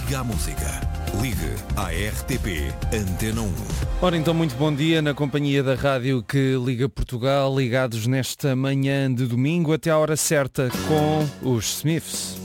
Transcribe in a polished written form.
Liga à música. Ligue à RTP Antena 1. Ora então, muito bom dia na companhia da rádio que liga Portugal, ligados nesta manhã de domingo até à hora certa com os Smiths.